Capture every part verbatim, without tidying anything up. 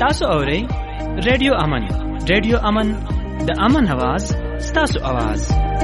تاسو اورئ ریډیو امن. ریډیو امن د امن आवाज ستاسو आवाज.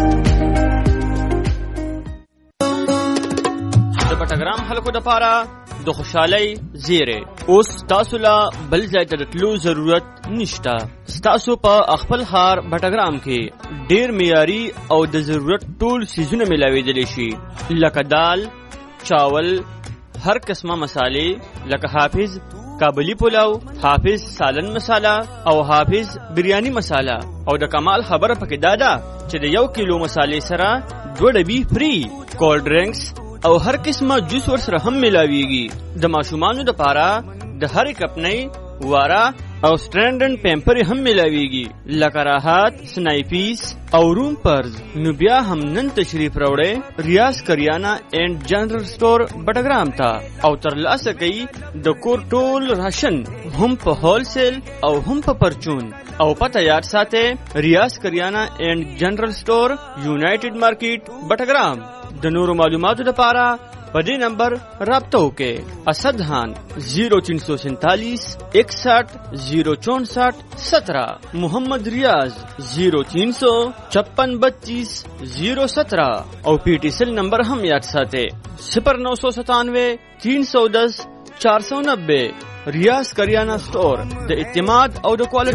د پټګرام خلکو د پاره د خوشحالي زیره اوس تاسو لا بل ځای ته تلو ضرورت نشتا. تاسو په خپل ښار پټګرام کې ډیر معیاري او د ضرورت ټول سيزونه ملاويدلی شي، لکه دال، چاول، هر قسمه مصالې لکه حافظ کابلی پلاو، حافظ سالن مساله او حافظ بریانی مساله. او د کمال خبره پکې دادا چې د یو کیلو مصالې سره دوه ډبي فری کولډ ډرینکس او هر قسمه جوس ور سره هم ملاويږي. د ماشومانو د پاره د هر کپنۍ وارا او سټرینډن پیمپر هم ملاويږي، لکه راحت، سنایپیس او روم پرز. نو بیا هم نن تشریف راوړې ریاض کریانا اینڈ جنرل سٹور بټګرام ته او ترلاسه کوي د کور ټول راشن هم په هول سیل او هم په پرچون. او پته یاد ساته ریاض کریانا اینڈ جنرل سٹور یونائټډ مارکیټ بټګرام. د نورو معلوماتو لپاره په دې نمبر رابطه وکړئ. اسد خان زیرو تین سو سینتالیس اکسٹھ زیرو چونسٹھ سترہ، محمد ریاض زیرو تین سو چھپن بتیس زیرو سترہ. او پی ٹی سیل نمبر هم یاد ساته صفر نو سو ستانوے تین سو دس چار سو نبے. ریاض کریانہ سٹور د اعتماد او د کوالټي